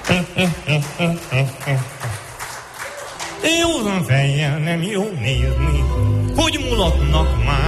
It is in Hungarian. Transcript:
Józan fejjel nem jó nézni, hogy mulatnak már